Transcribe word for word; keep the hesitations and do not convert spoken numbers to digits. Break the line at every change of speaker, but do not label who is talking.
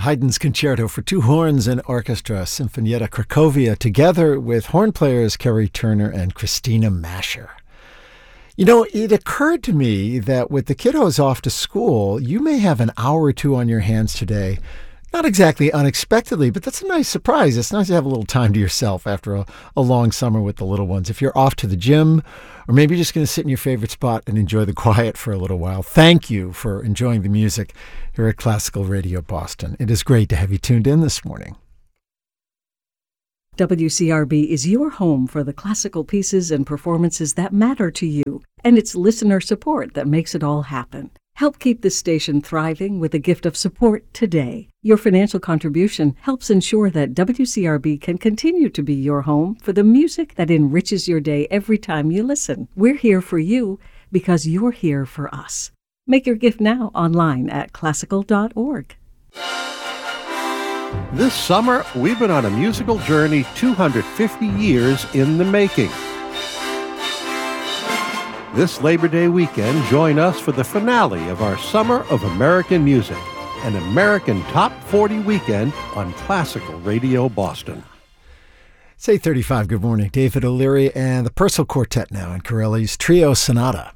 Haydn's Concerto for Two Horns and Orchestra, Sinfonietta Cracovia, together with horn players Kerry Turner and Christina Mascher. You know, it occurred to me that with the kiddos off to school, you may have an hour or two on your hands today. Not exactly unexpectedly, but that's a nice surprise. It's nice to have a little time to yourself after a, a long summer with the little ones. If you're off to the gym, or maybe you're just going to sit in your favorite spot and enjoy the quiet for a little while, thank you for enjoying the music here at Classical Radio Boston. It is great to have you tuned in this morning.
W C R B is your home for the classical pieces and performances that matter to you, and it's listener support that makes it all happen. Help keep this station thriving with a gift of support today. Your financial contribution helps ensure that W C R B can continue to be your home for the music that enriches your day every time you listen. We're here for you because you're here for us. Make your gift now online at classical dot org.
This summer, we've been on a musical journey two hundred fifty years in the making. This Labor Day weekend, join us for the finale of our Summer of American Music, an American Top forty weekend on Classical Radio Boston.
It's eight thirty-five. Good morning. David O'Leary and the Purcell Quartet now in Corelli's Trio Sonata.